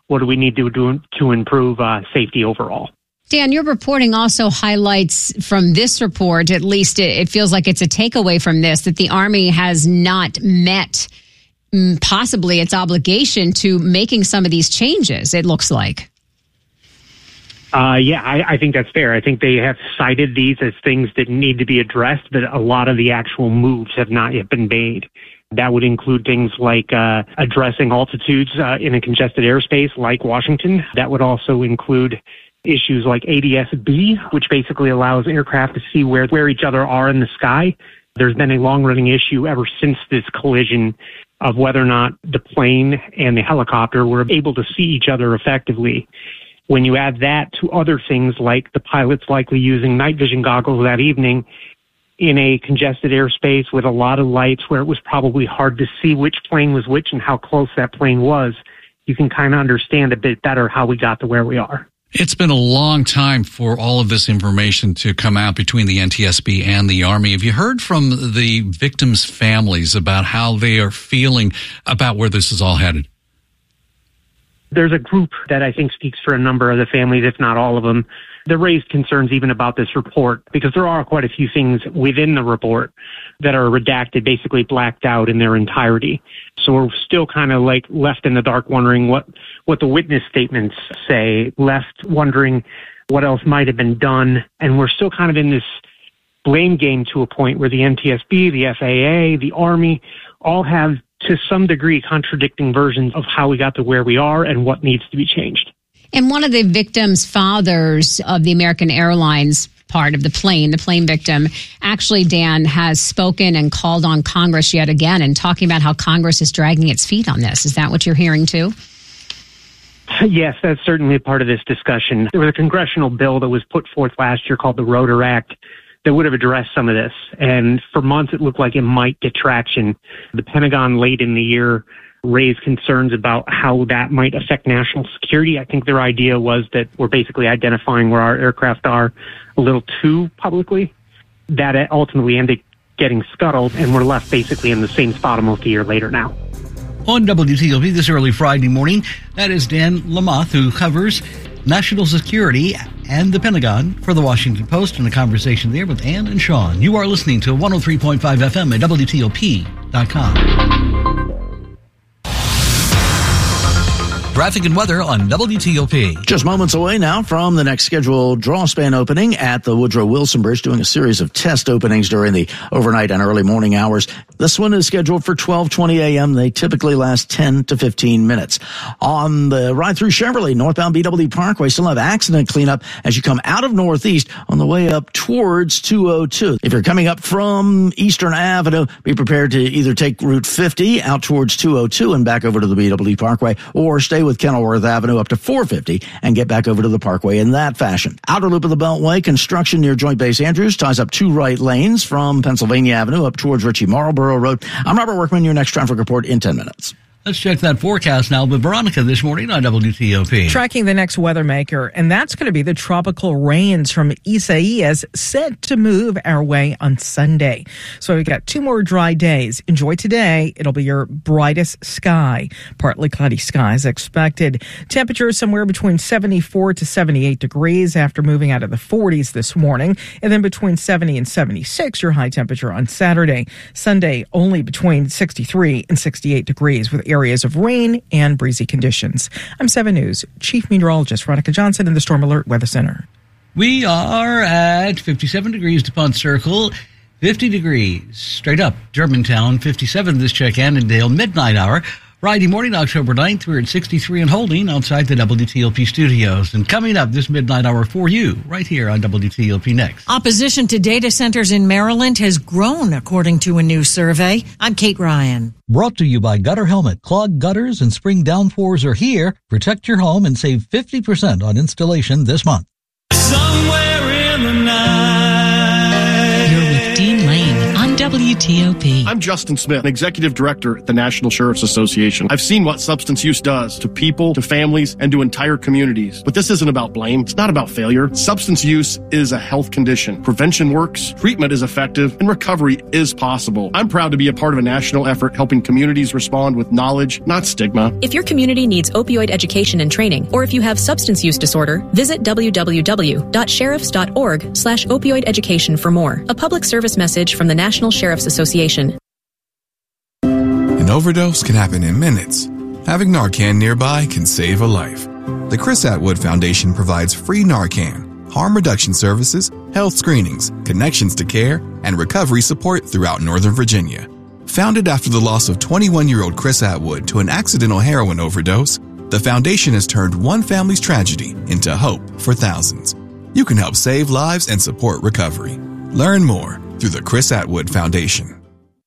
what do we need to do to improve safety overall. Dan, your reporting also highlights from this report, at least it feels like it's a takeaway from this, that the Army has not met possibly its obligation to making some of these changes, it looks like. I think that's fair. I think they have cited these as things that need to be addressed, but a lot of the actual moves have not yet been made. That would include things like addressing altitudes in a congested airspace like Washington. That would also include issues like ADS-B, which basically allows aircraft to see where each other are in the sky. There's been a long-running issue ever since this collision of whether or not the plane and the helicopter were able to see each other effectively. When you add that to other things like the pilots likely using night vision goggles that evening in a congested airspace with a lot of lights where it was probably hard to see which plane was which and how close that plane was, you can kind of understand a bit better how we got to where we are. It's been a long time for all of this information to come out between the NTSB and the Army. Have you heard from the victims' families about how they are feeling about where this is all headed? There's a group that I think speaks for a number of the families, if not all of them, that raised concerns even about this report, because there are quite a few things within the report that are redacted, basically blacked out in their entirety. So we're still kind of like left in the dark wondering what the witness statements say, left wondering what else might have been done. And we're still kind of in this blame game to a point where the NTSB, the FAA, the Army all have to some degree contradicting versions of how we got to where we are and what needs to be changed. And one of the victims' fathers of the American Airlines part of the plane victim, actually, Dan, has spoken and called on Congress yet again and talking about how Congress is dragging its feet on this. Is that what you're hearing too? Yes, that's certainly part of this discussion. There was a congressional bill that was put forth last year called the Rotor Act that would have addressed some of this. And for months, it looked like it might get traction. The Pentagon late in the year raised concerns about how that might affect national security. I think their idea was that we're basically identifying where our aircraft are a little too publicly. That ultimately ended getting scuttled, and we're left basically in the same spot almost a year later now. On WTOP this early Friday morning, that is Dan Lamothe, who covers national security and the Pentagon for the Washington Post, and a conversation there with Ann and Sean. You are listening to 103.5 FM at WTOP.com. Traffic and weather on WTOP. Just moments away now from the next scheduled draw span opening at the Woodrow Wilson Bridge, doing a series of test openings during the overnight and early morning hours. This one is scheduled for 12:20 a.m. They typically last 10 to 15 minutes. On the ride through Cheverly, northbound BW Parkway, still have accident cleanup as you come out of Northeast on the way up towards 202. If you're coming up from Eastern Avenue, be prepared to either take Route 50 out towards 202 and back over to the BW Parkway, or stay with Kenilworth Avenue up to 450 and get back over to the Parkway in that fashion. Outer loop of the Beltway, construction near Joint Base Andrews ties up 2 right lanes from Pennsylvania Avenue up towards Ritchie-Marlboro Road. I'm Robert Workman, your next traffic report in 10 minutes. Let's check that forecast now with Veronica this morning on WTOP. Tracking the next weather maker, and that's going to be the tropical rains from Isaias, set to move our way on Sunday. So we've got 2 more dry days. Enjoy today. It'll be your brightest sky. Partly cloudy skies expected. Temperatures somewhere between 74 to 78 degrees after moving out of the 40s this morning. And then between 70 and 76, your high temperature on Saturday. Sunday, only between 63 and 68 degrees with areas of rain and breezy conditions. I'm 7 News Chief Meteorologist Veronica Johnson in the Storm Alert Weather Center. We are at 57 degrees DuPont Circle, 50 degrees straight up Germantown, 57 this check Annandale, midnight hour. Friday morning, October 9th, we're at 63 and holding outside the WTOP studios. And coming up this midnight hour for you, right here on WTOP Next. Opposition to data centers in Maryland has grown, according to a new survey. I'm Kate Ryan. Brought to you by Gutter Helmet. Clogged gutters and spring downpours are here. Protect your home and save 50% on installation this month. Somewhere in the night. You're with Dean Lane on WTOP. WTOP. I'm Justin Smith, Executive Director at the National Sheriff's Association. I've seen what substance use does to people, to families, and to entire communities. But this isn't about blame. It's not about failure. Substance use is a health condition. Prevention works, treatment is effective, and recovery is possible. I'm proud to be a part of a national effort helping communities respond with knowledge, not stigma. If your community needs opioid education and training, or if you have substance use disorder, visit www.sheriffs.org/opioid education for more. A public service message from the National Sheriff's Association. An overdose can happen in minutes. Having Narcan nearby can save a life. The Chris Atwood Foundation provides free Narcan, harm reduction services, health screenings, connections to care, and recovery support throughout Northern Virginia. Founded after the loss of 21-year-old Chris Atwood to an accidental heroin overdose, the foundation has turned one family's tragedy into hope for thousands. You can help save lives and support recovery. Learn more through the Chris Atwood Foundation.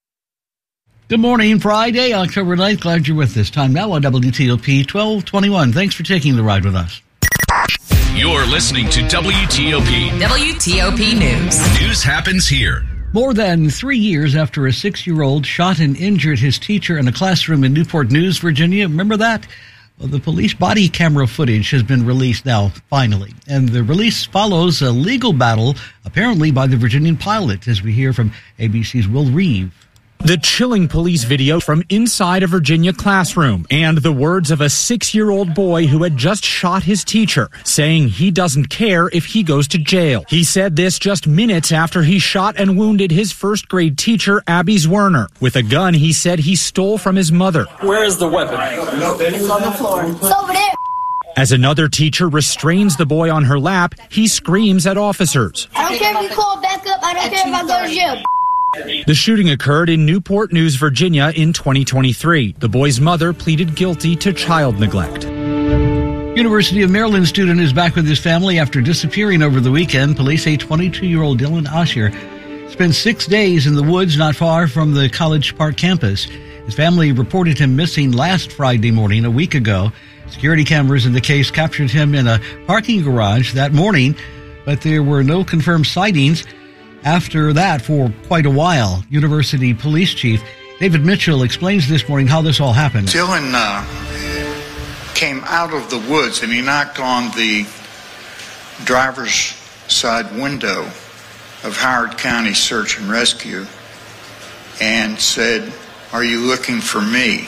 Good morning, Friday, October 9th. Glad you're with us. Time now on WTOP 1221. Thanks for taking the ride with us. You're listening to WTOP. WTOP News. News happens here. More than 3 years after a 6-year-old shot and injured his teacher in a classroom in Newport News, Virginia. Remember that? Well, the police body camera footage has been released now, finally. And the release follows a legal battle, apparently by the Virginian pilot, as we hear from ABC's Will Reeve. The chilling police video from inside a Virginia classroom and the words of a 6-year-old boy who had just shot his teacher, saying he doesn't care if he goes to jail. He said this just minutes after he shot and wounded his first-grade teacher, Abby Zwerner, with a gun he said he stole from his mother. Where is the weapon? It's on the floor. It's over there. As another teacher restrains the boy on her lap, he screams at officers. I don't care if you call back up. I don't care if I go to jail. The shooting occurred in Newport News, Virginia in 2023. The boy's mother pleaded guilty to child neglect. University of Maryland student is back with his family after disappearing over the weekend. Police say 22-year-old Dylan Osher spent 6 days in the woods not far from the College Park campus. His family reported him missing last Friday morning, a week ago. Security cameras in the case captured him in a parking garage that morning, but there were no confirmed sightings after that for quite a while. University Police Chief David Mitchell explains this morning how this all happened. Dylan came out of the woods and he knocked on the driver's side window of Howard County Search and Rescue and said, "Are you looking for me?"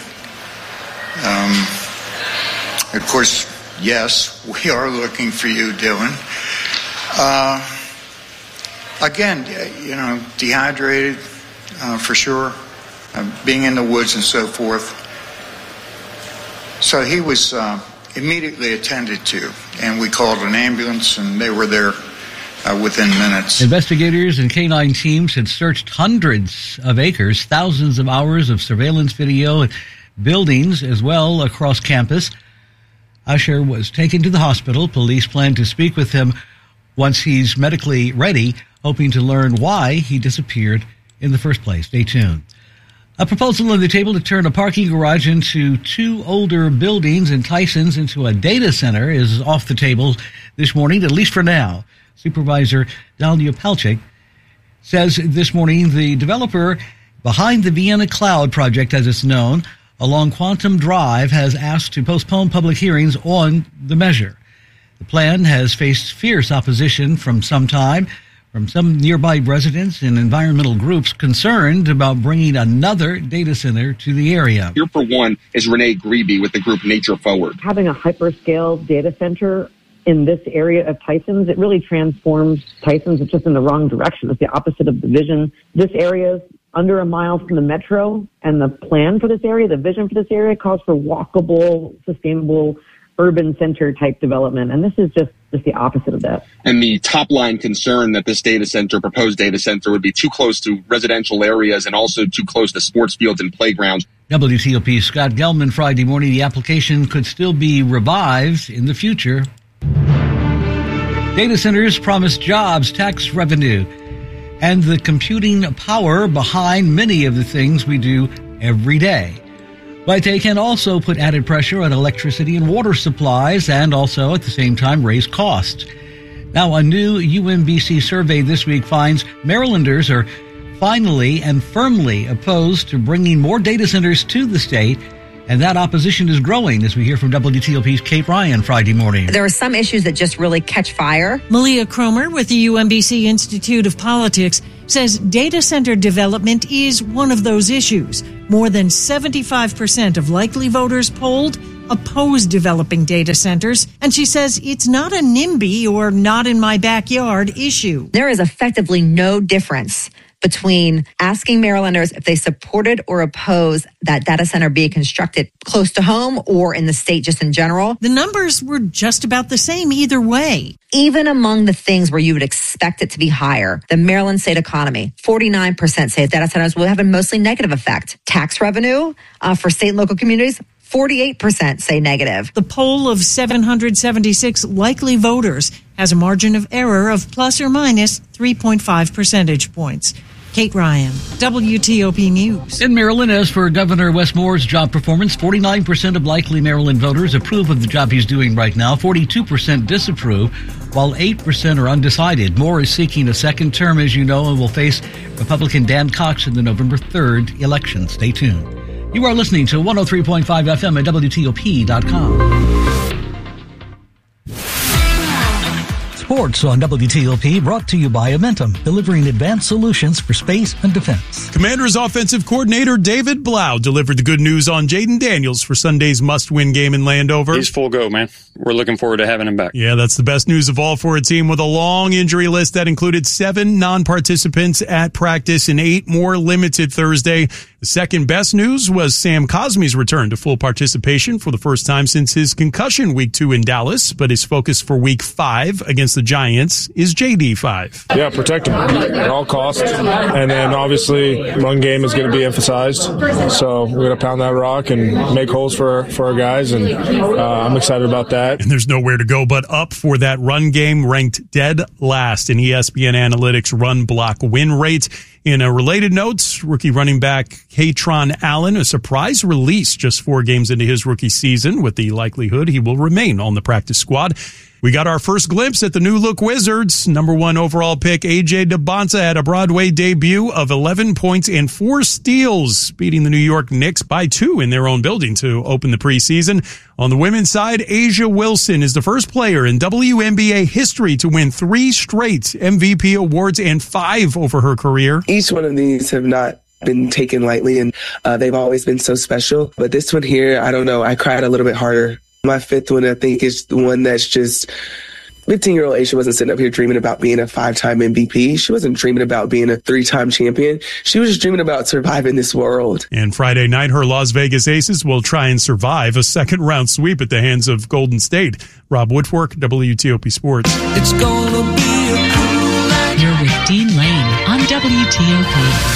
Of course, yes, we are looking for you, Dylan. Again, dehydrated, for sure, being in the woods and so forth. So he was immediately attended to, and we called an ambulance, and they were there within minutes. Investigators and K-9 teams had searched hundreds of acres, thousands of hours of surveillance video, and buildings as well across campus. Usher was taken to the hospital. Police plan to speak with him once he's medically ready, hoping to learn why he disappeared in the first place. Stay tuned. A proposal on the table to turn a parking garage into 2 older buildings in Tysons into a data center is off the table this morning, at least for now. Supervisor Dalia Palchik says this morning the developer behind the Vienna Cloud project, as it's known, along Quantum Drive, has asked to postpone public hearings on the measure. The plan has faced fierce opposition from some nearby residents and environmental groups concerned about bringing another data center to the area. Here for one is Renee Grebe with the group Nature Forward. Having a hyperscale data center in this area of Tysons, it really transforms Tysons. It's just in the wrong direction. It's the opposite of the vision. This area is under a mile from the metro, and the plan for this area, the vision for this area, calls for walkable, sustainable, urban center type development. And this is just the opposite of that. And the top line concern that this proposed data center, would be too close to residential areas and also too close to sports fields and playgrounds. WTOP's Scott Gelman Friday morning. The application could still be revived in the future. Data centers promise jobs, tax revenue, and the computing power behind many of the things we do every day. But they can also put added pressure on electricity and water supplies and also at the same time raise costs. Now, a new UMBC survey this week finds Marylanders are finally and firmly opposed to bringing more data centers to the state. And that opposition is growing, as we hear from WTOP's Kate Ryan Friday morning. There are some issues that just really catch fire. Malia Cromer with the UMBC Institute of Politics says data center development is one of those issues. More than 75% of likely voters polled oppose developing data centers. And she says it's not a NIMBY or not in my backyard issue. There is effectively no difference between asking Marylanders if they supported or oppose that data center be constructed close to home or in the state just in general. The numbers were just about the same either way. Even among the things where you would expect it to be higher, the Maryland state economy, 49% say data centers will have a mostly negative effect. Tax revenue for state and local communities, 48% say negative. The poll of 776 likely voters has a margin of error of plus or minus 3.5 percentage points. Kate Ryan, WTOP News. In Maryland, as for Governor Wes Moore's job performance, 49% of likely Maryland voters approve of the job he's doing right now, 42% disapprove, while 8% are undecided. Moore is seeking a second term, as you know, and will face Republican Dan Cox in the November 3rd election. Stay tuned. You are listening to 103.5 FM at WTOP.com. Sports on WTOP, brought to you by Amentum, delivering advanced solutions for space and defense. Commanders offensive coordinator David Blau delivered the good news on Jaden Daniels for Sunday's must-win game in Landover. He's full go, man. We're looking forward to having him back. Yeah, that's the best news of all for a team with a long injury list that included 7 non-participants at practice and 8 more limited Thursday. The second best news was Sam Cosme's return to full participation for the first time since his concussion week 2 in Dallas, but his focus for week 5 against the Giants is JD5. Yeah, protect him at all costs. And then obviously run game is going to be emphasized. So we're going to pound that rock and make holes for our guys. And I'm excited about that. And there's nowhere to go but up for that run game, ranked dead last in ESPN Analytics run block win rate. In a related note, rookie running back Katron Allen, a surprise release just 4 games into his rookie season, with the likelihood he will remain on the practice squad. We got our first glimpse at the new look Wizards. Number 1 overall pick A.J. DeBonta had a Broadway debut of 11 points and 4 steals, beating the New York Knicks by 2 in their own building to open the preseason. On the women's side, Asia Wilson is the first player in WNBA history to win 3 straight MVP awards and 5 over her career. Each one of these have not been taken lightly, and they've always been so special. But this one here, I don't know, I cried a little bit harder. My 5th one, I think, is the one that's just 15-year-old Aisha wasn't sitting up here dreaming about being a 5-time MVP. She wasn't dreaming about being a 3-time champion. She was just dreaming about surviving this world. And Friday night, her Las Vegas Aces will try and survive a second-round sweep at the hands of Golden State. Rob Woodfork, WTOP Sports. It's gonna be a cool night. You're with Dean Lane on WTOP.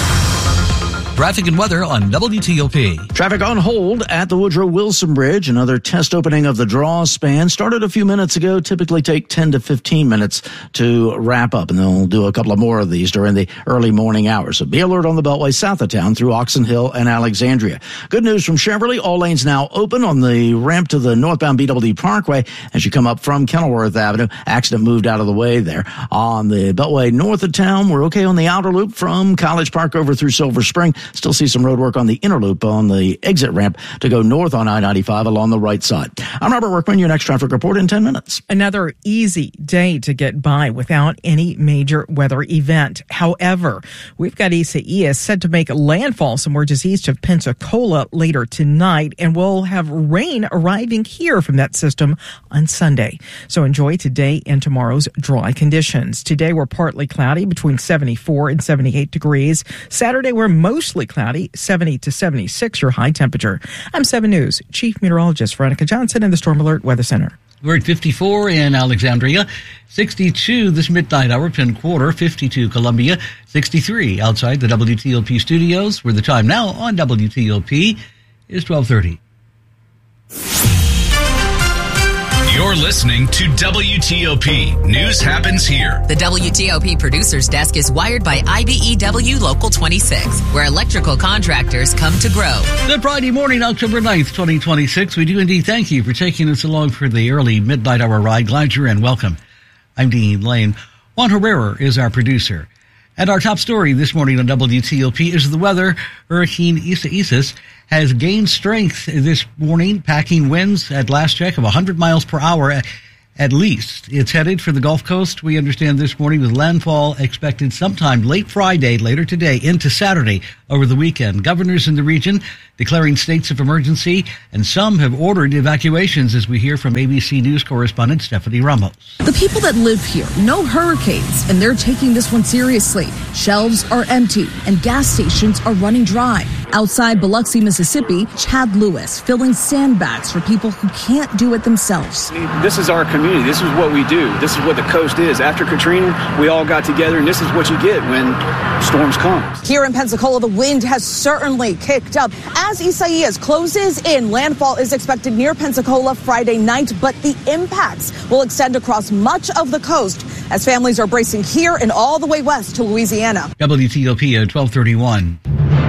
Traffic and weather on WTOP. Traffic on hold at the Woodrow Wilson Bridge. Another test opening of the draw span started a few minutes ago. Typically take 10 to 15 minutes to wrap up, and they'll do a couple of more of these during the early morning hours. So be alert on the Beltway south of town through Oxon Hill and Alexandria. Good news from Chevrolet. All lanes now open on the ramp to the northbound BWD Parkway as you come up from Kenilworth Avenue. Accident moved out of the way there. On the Beltway north of town, we're okay on the outer loop from College Park over through Silver Spring. Still see some road work on the inner loop on the exit ramp to go north on I-95 along the right side. I'm Robert Workman, your next traffic report in 10 minutes. Another easy day to get by without any major weather event. However, we've got Isaias set to make landfall somewhere just east of Pensacola later tonight, and we'll have rain arriving here from that system on Sunday. So enjoy today and tomorrow's dry conditions. Today we're partly cloudy between 74 and 78 degrees. Saturday we're mostly cloudy, 70 to 76 your high temperature. I'm 7 News Chief Meteorologist Veronica Johnson in the Storm Alert Weather Center. We're at 54 in Alexandria, 62 this midnight hour, Penn Quarter, 52 Columbia, 63 outside the WTOP studios, where the time now on WTOP is 12:30. You're listening to WTOP. News happens here. The WTOP producer's desk is wired by IBEW Local 26, where electrical contractors come to grow. Good Friday morning, October 9th, 2026. We do indeed thank you for taking us along for the early midnight hour ride. Glad you're in. Welcome. I'm Dean Lane. Juan Herrera is our producer. And our top story this morning on WTOP is the weather. Hurricane Isaias has gained strength this morning, packing winds at last check of 100 miles per hour at least. It's headed for the Gulf Coast, we understand, this morning, with landfall expected sometime late Friday, later today, into Saturday over the weekend. Governors in the region declaring states of emergency, and some have ordered evacuations, as we hear from ABC News correspondent Stephanie Ramos. The people that live here know hurricanes, and they're taking this one seriously. Shelves are empty, and gas stations are running dry. Outside Biloxi, Mississippi, Chad Lewis filling sandbags for people who can't do it themselves. This is our community. This is what we do. This is what the coast is. After Katrina, we all got together, and this is what you get when storms come. Here in Pensacola, the wind has certainly kicked up. As Isaias closes in, landfall is expected near Pensacola Friday night, but the impacts will extend across much of the coast as families are bracing here and all the way west to Louisiana. WTOP at 12:31.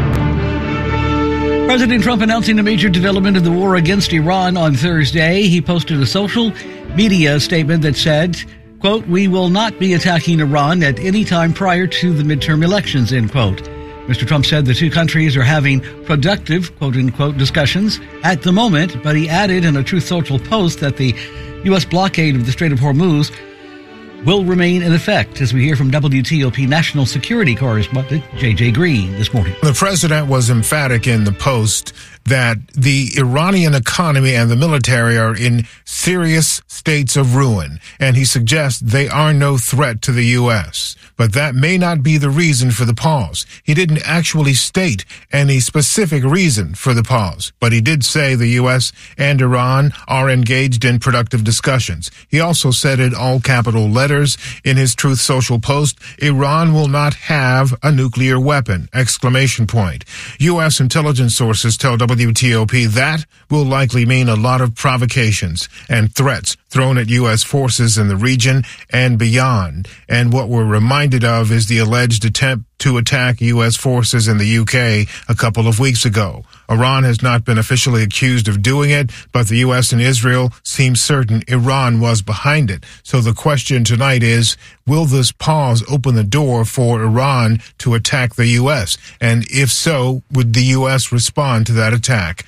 President Trump announcing a major development in the war against Iran on Thursday. He posted a social media statement that said, quote, "We will not be attacking Iran at any time prior to the midterm elections," end quote. Mr. Trump said the two countries are having productive, quote-unquote, discussions at the moment, but he added in a Truth Social post that the U.S. blockade of the Strait of Hormuz will remain in effect, as we hear from WTOP national security correspondent J.J. Green this morning. The president was emphatic in the post that the Iranian economy and the military are in serious states of ruin, and he suggests they are no threat to the U.S. But that may not be the reason for the pause. He didn't actually state any specific reason for the pause, but he did say the U.S. and Iran are engaged in productive discussions. He also said in all capital letters in his Truth Social post, "Iran will not have a nuclear weapon!" exclamation point. U.S. intelligence sources tell WTOP that will likely mean a lot of provocations and threats thrown at U.S. forces in the region and beyond. And what we're reminded of is the alleged attempt to attack U.S. forces in the U.K. a couple of weeks ago. Iran has not been officially accused of doing it, but the U.S. and Israel seem certain Iran was behind it. So the question tonight is, will this pause open the door for Iran to attack the U.S.? And if so, would the U.S. respond to that attack?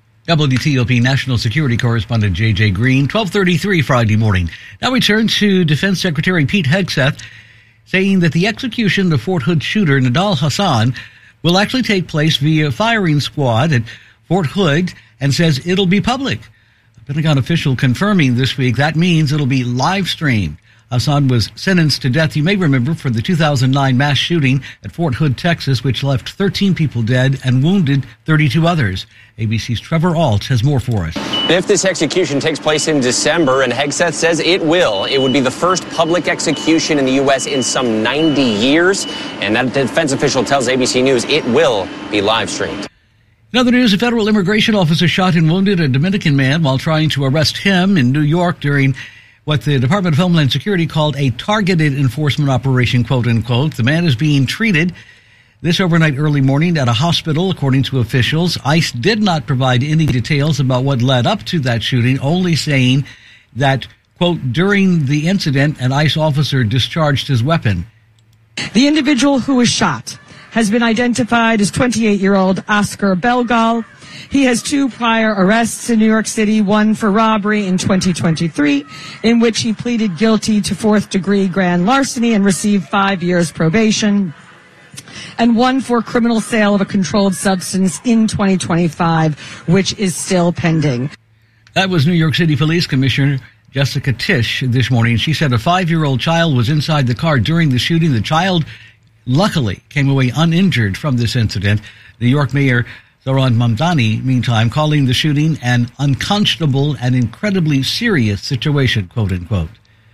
WTOP national security correspondent J.J. Green, 12:33 Friday morning. Now we turn to Defense Secretary Pete Hegseth, saying that the execution of Fort Hood shooter Nidal Hasan will actually take place via firing squad at Fort Hood, and says it'll be public. A Pentagon official confirming this week that means it'll be live streamed. Hasan was sentenced to death, you may remember, for the 2009 mass shooting at Fort Hood, Texas, which left 13 people dead and wounded 32 others. ABC's Trevor Alt has more for us. If this execution takes place in December, and Hegseth says it will, it would be the first public execution in the U.S. in some 90 years. And that defense official tells ABC News it will be live streamed. In other news, a federal immigration officer shot and wounded a Dominican man while trying to arrest him in New York during what the Department of Homeland Security called a targeted enforcement operation, quote unquote. The man is being treated this overnight early morning at a hospital, according to officials. ICE did not provide any details about what led up to that shooting, only saying that, quote, during the incident, an ICE officer discharged his weapon. The individual who was shot has been identified as 28-year-old Oscar Belgal. He has 2 prior arrests in New York City, one for robbery in 2023, in which he pleaded guilty to 4th-degree grand larceny and received 5 years probation, and one for criminal sale of a controlled substance in 2025, which is still pending. That was New York City Police Commissioner Jessica Tisch this morning. She said a 5-year-old child was inside the car during the shooting. The child luckily came away uninjured from this incident. New York Mayor Zohran Mamdani, meantime, calling the shooting an unconscionable and incredibly serious situation, quote unquote.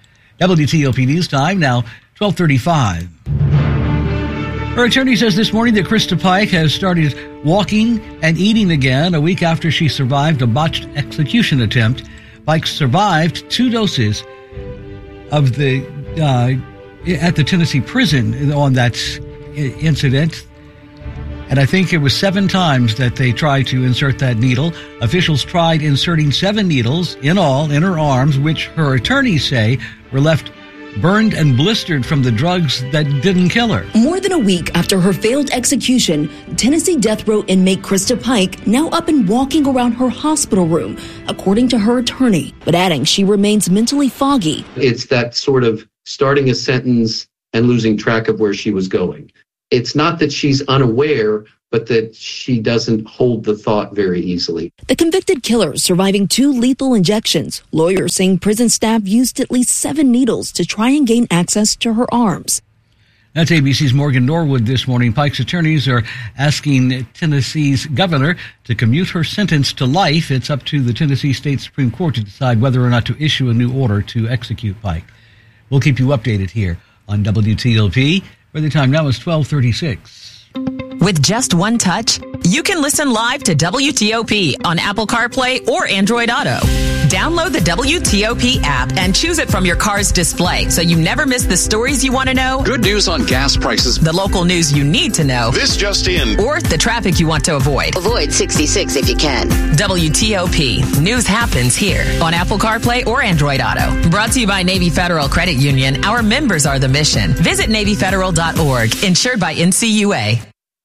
WTOP News Time, now 12:35. Her attorney says this morning that Krista Pike has started walking and eating again a week after she survived a botched execution attempt. Pike survived 2 doses of the at the Tennessee prison on that incident. And I think it was 7 times that they tried to insert that needle. Officials tried inserting 7 needles in all in her arms, which her attorneys say were left burned and blistered from the drugs that didn't kill her. More than a week after her failed execution, Tennessee death row inmate Krista Pike now up and walking around her hospital room, according to her attorney, but adding she remains mentally foggy. It's that sort of starting a sentence and losing track of where she was going. It's not that she's unaware, but that she doesn't hold the thought very easily. The convicted killer surviving 2 lethal injections. Lawyers saying prison staff used at least 7 needles to try and gain access to her arms. That's ABC's Morgan Norwood this morning. Pike's attorneys are asking Tennessee's governor to commute her sentence to life. It's up to the Tennessee State Supreme Court to decide whether or not to issue a new order to execute Pike. We'll keep you updated here on WTOP, where the time now is 12:36. With just one touch, you can listen live to WTOP on Apple CarPlay or Android Auto. Download the WTOP app and choose it from your car's display so you never miss the stories you want to know. Good news on gas prices. The local news you need to know. This just in. Or the traffic you want to avoid. Avoid 66 if you can. WTOP. News happens here on Apple CarPlay or Android Auto. Brought to you by Navy Federal Credit Union. Our members are the mission. Visit NavyFederal.org. Insured by NCUA.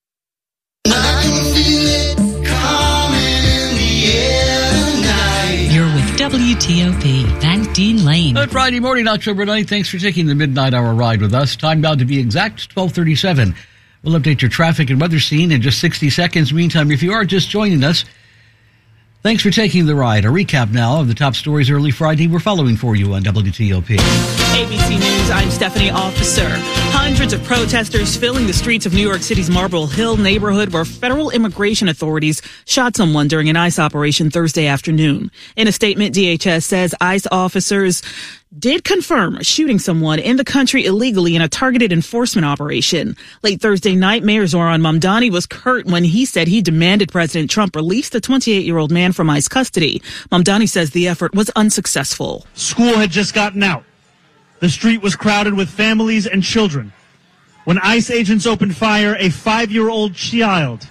You're with WTOP. Thank Dean Lane. Good Friday morning, October 9th. Thanks for taking the midnight hour ride with us. Time now to be exact, 12:37. We'll update your traffic and weather scene in just 60 seconds. Meantime, if you are just joining us, thanks for taking the ride. A recap now of the top stories early Friday we're following for you on WTOP. ABC News, I'm Stephanie Officer. Hundreds of protesters filling the streets of New York City's Marble Hill neighborhood where federal immigration authorities shot someone during an ICE operation Thursday afternoon. In a statement, DHS says ICE officers did confirm shooting someone in the country illegally in a targeted enforcement operation. Late Thursday night, Mayor Zoran Mamdani was curt when he said he demanded President Trump release the 28-year-old man from ICE custody. Mamdani says the effort was unsuccessful. School had just gotten out. The street was crowded with families and children. When ICE agents opened fire, a 5-year-old child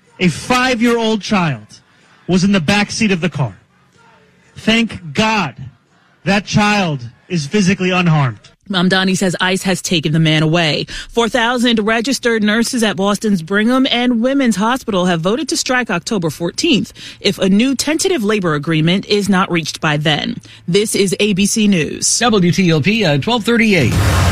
was in the backseat of the car. Thank God that child is physically unharmed. Mamdani says ICE has taken the man away. 4,000 registered nurses at Boston's Brigham and Women's Hospital have voted to strike October 14th if a new tentative labor agreement is not reached by then. This is ABC News. WTOP at 12:38.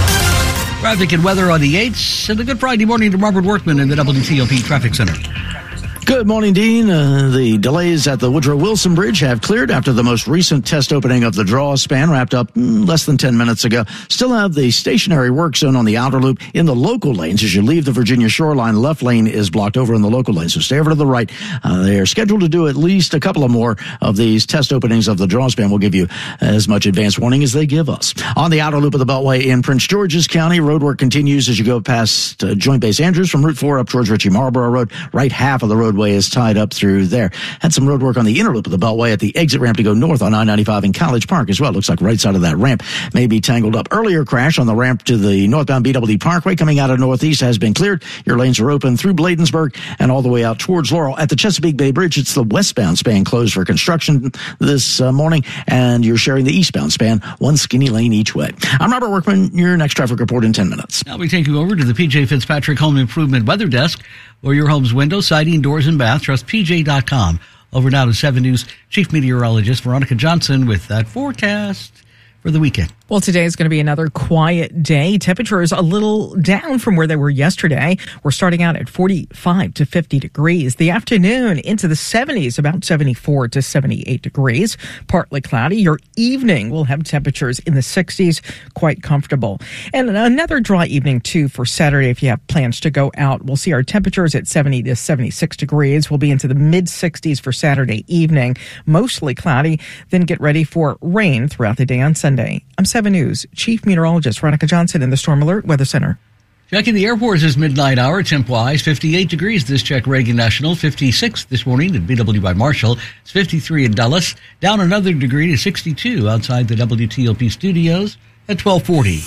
Traffic and weather on the 8s, and a good Friday morning to Robert Workman in the WTOP Traffic Center. Good morning, Dean. The delays at the Woodrow Wilson Bridge have cleared after the most recent test opening of the draw span wrapped up less than 10 minutes ago. Still have the stationary work zone on the outer loop in the local lanes. As you leave the Virginia shoreline, left lane is blocked over in the local lane, so stay over to the right. They are scheduled to do at least a couple of more of these test openings of the draw span. We'll give you as much advance warning as they give us. On the outer loop of the Beltway in Prince George's County, road work continues as you go past Joint Base Andrews from Route 4 up towards Ritchie Marlboro Road. Right half of the roadway is tied up through there. Had some road work on the inner loop of the Beltway at the exit ramp to go north on I-95 in College Park as well. Looks like right side of that ramp may be tangled up. Earlier crash on the ramp to the northbound BWD Parkway coming out of northeast has been cleared. Your lanes are open through Bladensburg and all the way out towards Laurel. At the Chesapeake Bay Bridge, it's the westbound span closed for construction this morning, and you're sharing the eastbound span, one skinny lane each way. I'm Robert Workman, your next traffic report in 10 minutes. Now we take you over to the PJ Fitzpatrick Home Improvement Weather Desk, or your home's windows, siding, doors, and bath. Trust PJ.com. Over now to 7 News Chief Meteorologist Veronica Johnson with that forecast for the weekend. Well, today is going to be another quiet day. Temperatures a little down from where they were yesterday. We're starting out at 45 to 50 degrees. The afternoon into the 70s, about 74 to 78 degrees. Partly cloudy. Your evening will have temperatures in the 60s, quite comfortable. And another dry evening, too, for Saturday if you have plans to go out. We'll see our temperatures at 70 to 76 degrees. We'll be into the mid-60s for Saturday evening. Mostly cloudy. Then get ready for rain throughout the day on Sunday. I'm 7 News Chief Meteorologist Veronica Johnson in the Storm Alert Weather Center. Checking the airports this midnight hour, temp-wise, 58 degrees this check Reagan National, 56 this morning at BWI Marshall. It's 53 in Dulles, down another degree to 62 outside the WTOP studios at 1240.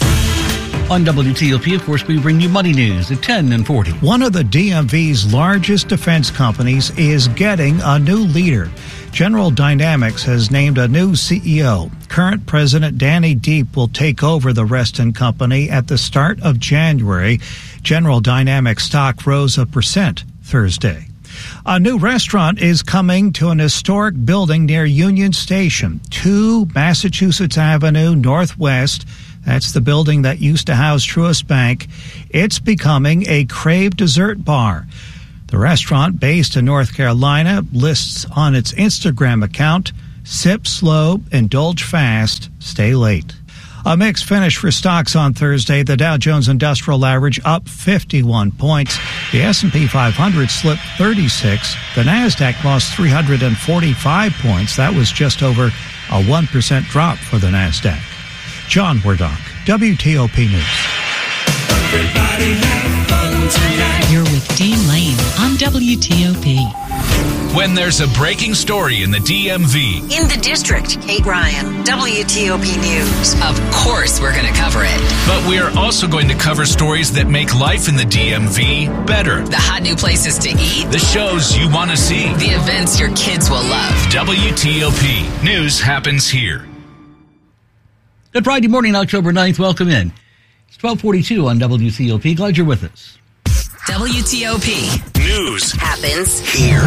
On WTOP, of course, we bring you money news at 10 and 40. One of the DMV's largest defense companies is getting a new leader. General Dynamics has named a new CEO. current president Danny Deep will take over the Reston Company at the start of January. General Dynamics stock rose 1% Thursday. A new restaurant is coming to an historic building near Union Station, 2 Massachusetts Avenue Northwest. That's the building that used to house Truist Bank. It's becoming a Crave dessert bar. The restaurant, based in North Carolina, lists on its Instagram account, "Sip slow, indulge fast, stay late." A mixed finish for stocks on Thursday. The Dow Jones Industrial Average up 51 points. The S&P 500 slipped 36. The Nasdaq lost 345 points. That was just over a 1% drop for the Nasdaq. John Wardock, WTOP News. Everybody have fun tonight. You're with Dean Lane on WTOP. When there's a breaking story in the DMV. In the district, Kate Ryan, WTOP News. Of course we're going to cover it. But we are also going to cover stories that make life in the DMV better. The hot new places to eat. The shows you want to see. The events your kids will love. WTOP. News happens here. Good Friday morning, October 9th. Welcome in. It's 12:42 on WTOP. Glad you're with us. WTOP. News happens here.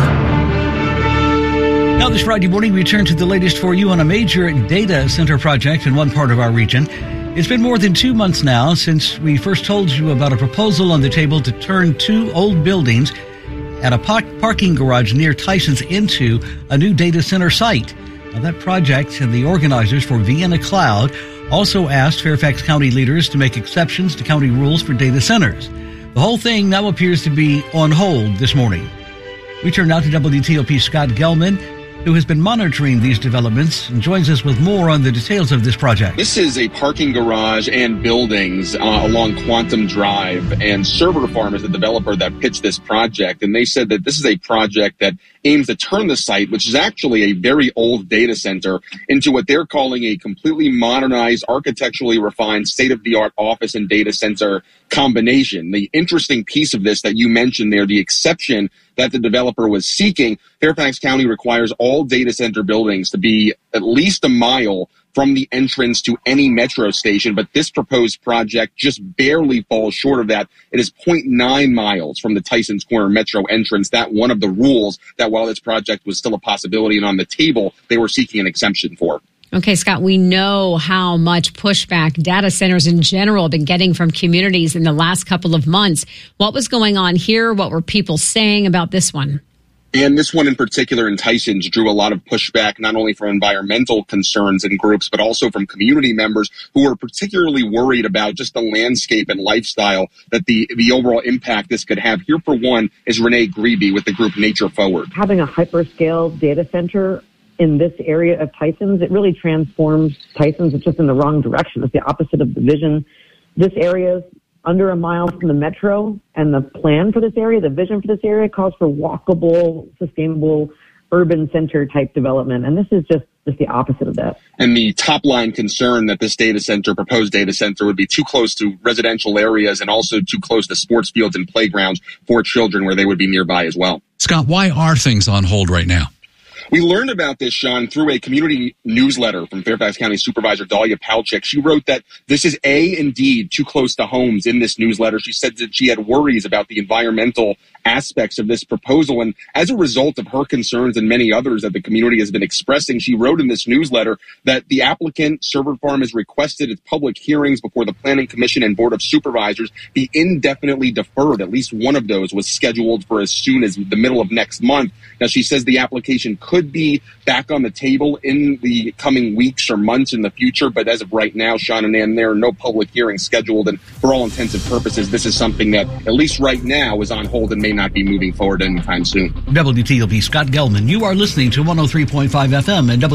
Now this Friday morning, we turn to the latest for you on a major data center project in one part of our region. It's been more than 2 months now since we first told you about a proposal on the table to turn 2 old buildings at a parking garage near Tyson's into a new data center site. Now that project and the organizers for Vienna Cloud also asked Fairfax County leaders to make exceptions to county rules for data centers. The whole thing now appears to be on hold this morning. We turn now to WTOP's Scott Gelman, who has been monitoring these developments and joins us with more on the details of this project. This is a parking garage and buildings along Quantum Drive, and Server Farm is the developer that pitched this project, and they said that this is a project that aims to turn the site, which is actually a very old data center, into what they're calling a completely modernized, architecturally refined, state-of-the-art office and data center combination. The interesting piece of this that you mentioned there, the exception that the developer was seeking, Fairfax County requires all data center buildings to be at least a mile from the entrance to any metro station, but this proposed project just barely falls short of that. It is 0.9 miles from the Tysons Corner metro entrance. That one of the rules that while this project was still a possibility and on the table, they were seeking an exemption for. Okay, Scott, we know how much pushback data centers in general have been getting from communities in the last couple of months. What was going on here? What were people saying about this one? And this one in particular in Tysons drew a lot of pushback, not only from environmental concerns and groups, but also from community members who were particularly worried about just the landscape and lifestyle that the overall impact this could have. Here, for one, is Renee Grebe with the group Nature Forward. Having a hyperscale data center in this area of Tysons, it really transforms Tysons. It's just in the wrong direction. It's the opposite of the vision. This area is under a mile from the metro, and the plan for this area, the vision for this area, calls for walkable, sustainable, urban center type development. And this is just the opposite of that. And the top line concern that this data center, proposed data center, would be too close to residential areas and also too close to sports fields and playgrounds for children where they would be nearby as well. Scott, why are things on hold right now? We learned about this, Sean, through a community newsletter from Fairfax County Supervisor Dahlia Palchik. She wrote that this is indeed too close to homes in this newsletter. She said that she had worries about the environmental aspects of this proposal. And as a result of her concerns and many others that the community has been expressing, she wrote in this newsletter that the applicant, Server Farm, has requested its public hearings before the Planning Commission and Board of Supervisors be indefinitely deferred. At least one of those was scheduled for as soon as the middle of next month. Now, she says the application could be back on the table in the coming weeks or months in the future, but as of right now, Sean and Ann, there are no public hearings scheduled, and for all intents and purposes, this is something that, at least right now, is on hold and may not be moving forward anytime soon. WTOP Scott Gelman, you are listening to 103.5 FM and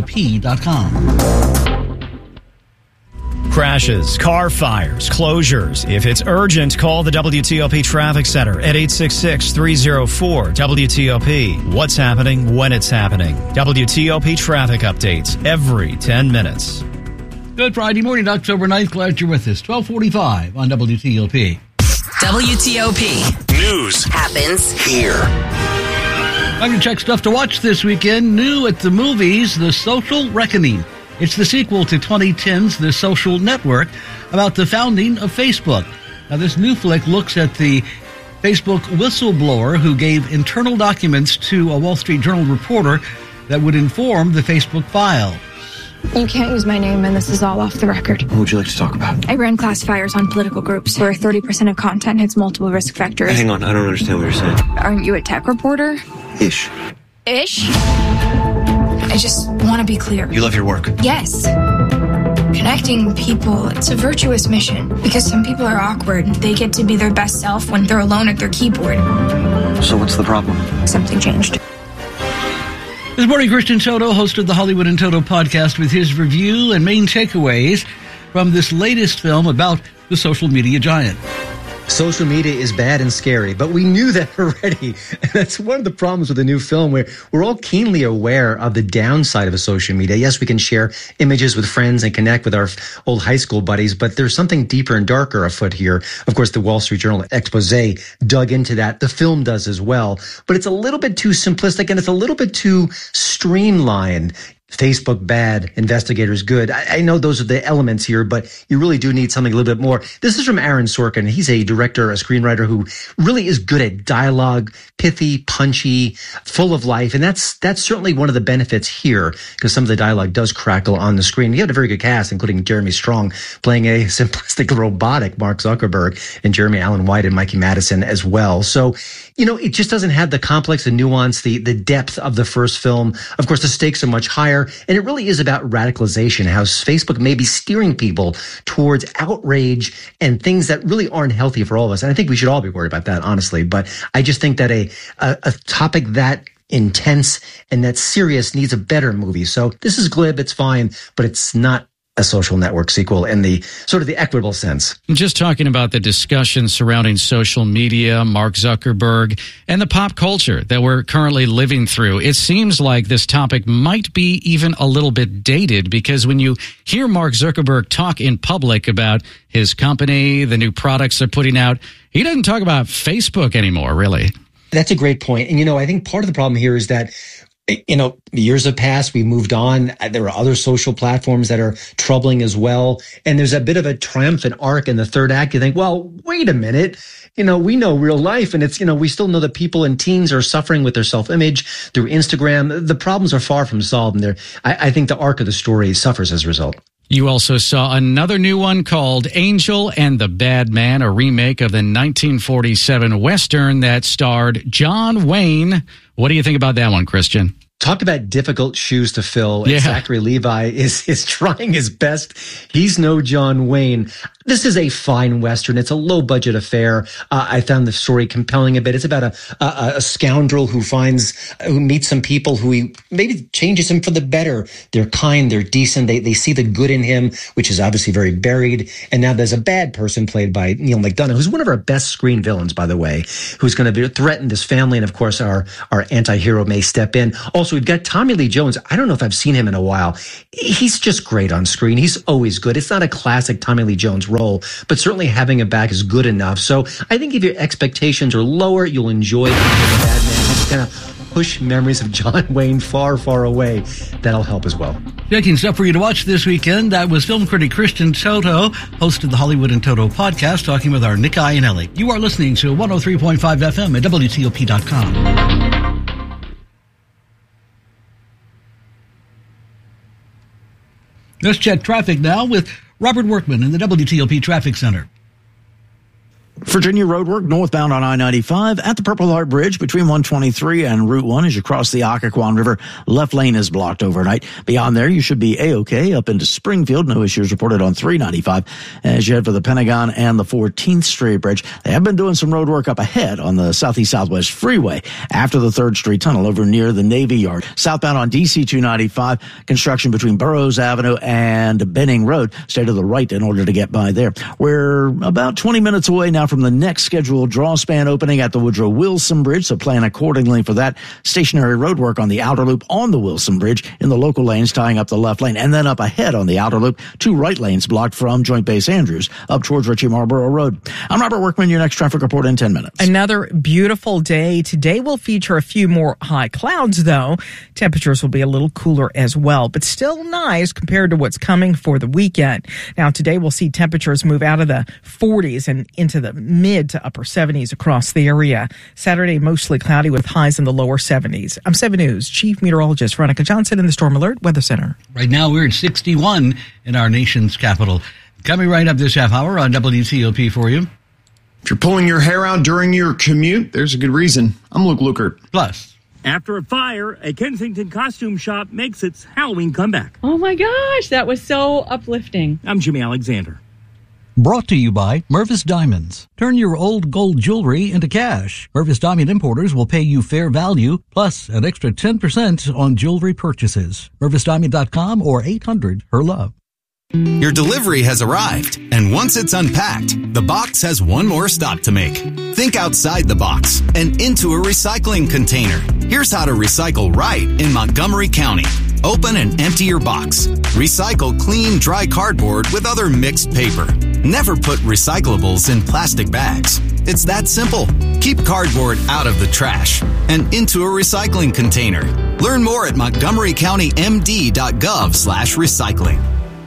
WTOP.com. Crashes, car fires, closures. If it's urgent, call the WTOP Traffic Center at 866-304-WTOP. What's happening when it's happening. WTOP traffic updates every 10 minutes. Good Friday morning, October 9th. Glad you're with us. 1245 on WTOP. WTOP. News happens here. Time to check stuff to watch this weekend. New at the movies, The Social Reckoning. It's the sequel to 2010's The Social Network, about the founding of Facebook. Now, this new flick looks at the Facebook whistleblower who gave internal documents to a Wall Street Journal reporter that would inform the Facebook files. You can't use my name, and this is all off the record. What would you like to talk about? I ran classifiers on political groups where 30% of content hits multiple risk factors. Hang on, I don't understand what you're saying. Aren't you a tech reporter? Ish. Ish? I just want to be clear. You love your work? Yes. Connecting people, it's a virtuous mission because some people are awkward. They get to be their best self when they're alone at their keyboard. So what's the problem? Something changed. This morning, Christian Toto hosted the Hollywood in Toto podcast with his review and main takeaways from this latest film about the social media giant. Social media is bad and scary, but we knew that already. And that's one of the problems with the new film, where we're all keenly aware of the downside of a social media. Yes, we can share images with friends and connect with our old high school buddies, but there's something deeper and darker afoot here. Of course, the Wall Street Journal expose dug into that. The film does as well, but it's a little bit too simplistic and it's a little bit too streamlined. Facebook bad, investigators good. I know those are the elements here, but you really do need something a little bit more. This is from Aaron Sorkin. He's a director, a screenwriter who really is good at dialogue, pithy, punchy, full of life. And that's certainly one of the benefits here, because some of the dialogue does crackle on the screen. He had a very good cast, including Jeremy Strong playing a simplistic, robotic Mark Zuckerberg, and Jeremy Allen White and Mikey Madison as well. So, it just doesn't have the complex, the nuance, the depth of the first film. Of course, the stakes are much higher. And it really is about radicalization, how Facebook may be steering people towards outrage and things that really aren't healthy for all of us. And I think we should all be worried about that, honestly. But I just think that a topic that intense and that serious needs a better movie. So this is glib, it's fine, but it's not a Social Network sequel in the sort of the equitable sense. Just talking about the discussion surrounding social media, Mark Zuckerberg, and the pop culture that we're currently living through, it seems like this topic might be even a little bit dated, because when you hear Mark Zuckerberg talk in public about his company, the new products they're putting out, he doesn't talk about Facebook anymore, really. That's a great point. And, I think part of the problem here is that years have passed. We moved on. There are other social platforms that are troubling as well. And there's a bit of a triumphant arc in the third act. You think, well, wait a minute. We know real life, and it's, we still know that people and teens are suffering with their self-image through Instagram. The problems are far from solved. And I think the arc of the story suffers as a result. You also saw another new one called Angel and the Bad Man, a remake of the 1947 Western that starred John Wayne. What do you think about that one, Christian? Talk about difficult shoes to fill. Yeah. Zachary Levi is trying his best. He's no John Wayne. This is a fine Western. It's a low-budget affair. I found the story compelling a bit. It's about a scoundrel who meets some people who he maybe changes him for the better. They're kind, they're decent, they see the good in him, which is obviously very buried. And now there's a bad person played by Neil McDonough, who's one of our best screen villains, by the way, who's going to threaten his family. And of course, our anti-hero may step in. Also, we've got Tommy Lee Jones. I don't know if I've seen him in a while. He's just great on screen. He's always good. It's not a classic Tommy Lee Jones role, but certainly having him back is good enough. So I think if your expectations are lower, you'll enjoy the Bad Man. Just kind of push memories of John Wayne far, far away. That'll help as well. Checking stuff for you to watch this weekend. That was film critic Christian Toto, host of the Hollywood in Toto podcast, talking with our Nick Iannelli. You are listening to 103.5 FM at WTOP.com. Let's check traffic now with Robert Workman in the WTOP Traffic Center. Virginia roadwork northbound on I-95 at the Purple Heart Bridge between 123 and Route 1 as you cross the Occoquan River. Left lane is blocked overnight. Beyond there, you should be A-OK. Up into Springfield, no issues reported on 395 as you head for the Pentagon and the 14th Street Bridge. They have been doing some road work up ahead on the Southeast-Southwest Freeway after the 3rd Street Tunnel over near the Navy Yard. Southbound on DC 295, construction between Burroughs Avenue and Benning Road. Stay to the right in order to get by there. We're about 20 minutes away now from the next scheduled draw span opening at the Woodrow Wilson Bridge, so plan accordingly for that. Stationary road work on the outer loop on the Wilson Bridge in the local lanes, tying up the left lane, and then up ahead on the outer loop, 2 right lanes blocked from Joint Base Andrews up towards Ritchie Marlborough Road. I'm Robert Workman, your next traffic report in 10 minutes. Another beautiful day. Today will feature a few more high clouds, though. Temperatures will be a little cooler as well, but still nice compared to what's coming for the weekend. Now, today we'll see temperatures move out of the 40s and into the mid to upper 70s across the area. Saturday, mostly cloudy with highs in the lower 70s. I'm 7 News Chief Meteorologist Veronica Johnson in the Storm Alert Weather Center. Right now, we're at 61 in our nation's capital. Coming right up this half hour on WTOP for you. If you're pulling your hair out during your commute, there's a good reason. I'm Luke Lukert. Plus, after a fire, a Kensington costume shop makes its Halloween comeback. Oh my gosh, that was so uplifting. I'm Jimmy Alexander. Brought to you by Mervis Diamonds. Turn your old gold jewelry into cash. Mervis Diamond Importers will pay you fair value, plus an extra 10% on jewelry purchases. MervisDiamond.com or 800-HER-LOVE. Your delivery has arrived, and once it's unpacked, the box has one more stop to make. Think outside the box and into a recycling container. Here's how to recycle right in Montgomery County. Open and empty your box. Recycle clean, dry cardboard with other mixed paper. Never put recyclables in plastic bags. It's that simple. Keep cardboard out of the trash and into a recycling container. Learn more at montgomerycountymd.gov/recycling.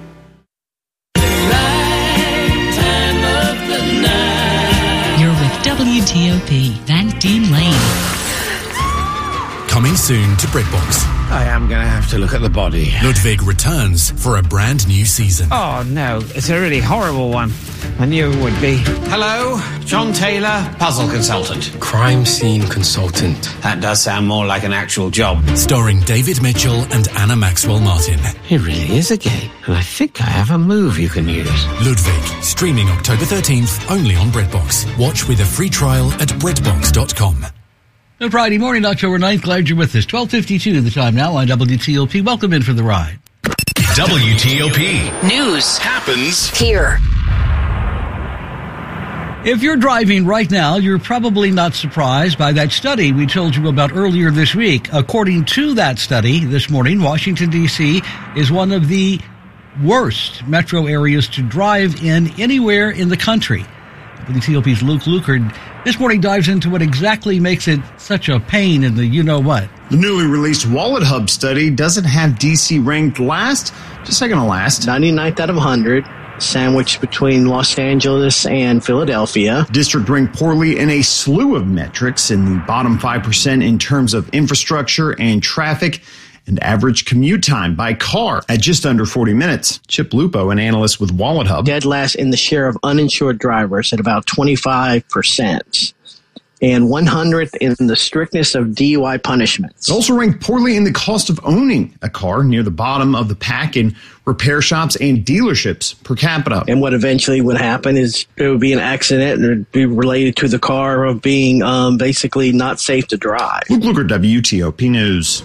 You're with WTOP, Van Dean Lane. Coming soon to BritBox. I am going to have to look at the body. Ludwig returns for a brand new season. Oh, no. It's a really horrible one. I knew it would be. Hello, John Taylor, puzzle consultant. Crime scene consultant. That does sound more like an actual job. Starring David Mitchell and Anna Maxwell Martin. He really is a game, and I think I have a move you can use. Ludwig, streaming October 13th, only on BritBox. Watch with a free trial at BritBox.com. Good Friday morning, October 9th. Glad you're with us. 12:52 the time now on WTOP. Welcome in for the ride. WTOP. News happens here. If you're driving right now, you're probably not surprised by that study we told you about earlier this week. According to that study this morning, Washington, D.C. is one of the worst metro areas to drive in anywhere in the country. WTOP's Luke Lukert this morning dives into what exactly makes it such a pain in the you-know-what. The newly released Wallet Hub study doesn't have D.C. ranked last, just second to last. 99th out of 100. Sandwiched between Los Angeles and Philadelphia. District ranked poorly in a slew of metrics, in the bottom 5% in terms of infrastructure and traffic and average commute time by car at just under 40 minutes. Chip Lupo, an analyst with Wallet Hub. Dead last in the share of uninsured drivers at about 25%. And 100th in the strictness of DUI punishments. It also ranked poorly in the cost of owning a car, near the bottom of the pack in repair shops and dealerships per capita. And what eventually would happen is there would be an accident and it would be related to the car of being basically not safe to drive. Luke Lukert, WTOP News.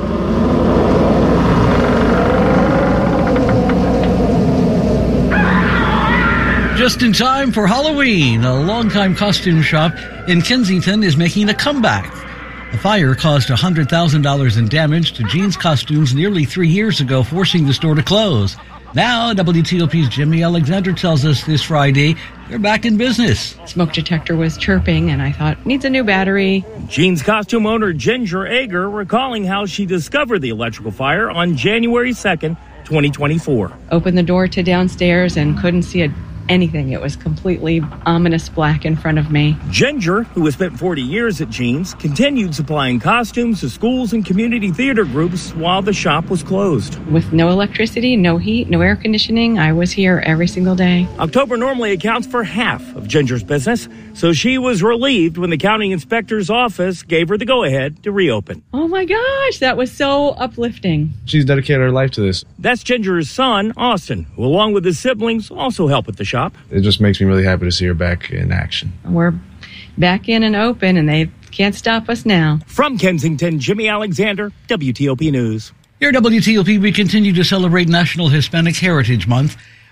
Just in time for Halloween, a longtime costume shop in Kensington is making a comeback. A fire caused $100,000 in damage to jeans costumes nearly 3 years ago, forcing the store to close. Now, WTOP's Jimmy Alexander tells us this Friday they're back in business. Smoke detector was chirping, and I thought, needs a new battery. Jeans costume owner Ginger Ager recalling how she discovered the electrical fire on January 2nd, 2024. Opened the door to downstairs and couldn't see anything. It was completely ominous black in front of me. Ginger, who has spent 40 years at Jeans, continued supplying costumes to schools and community theater groups while the shop was closed. With no electricity, no heat, no air conditioning, I was here every single day. October normally accounts for half of Ginger's business, so she was relieved when the county inspector's office gave her the go-ahead to reopen. Oh my gosh, that was so uplifting. She's dedicated her life to this. That's Ginger's son, Austin, who along with his siblings also help at the shop. It just makes me really happy to see her back in action. We're back in and open, and they can't stop us now. From Kensington, Jimmy Alexander, WTOP News. Here at WTOP, we continue to celebrate National Hispanic Heritage Month.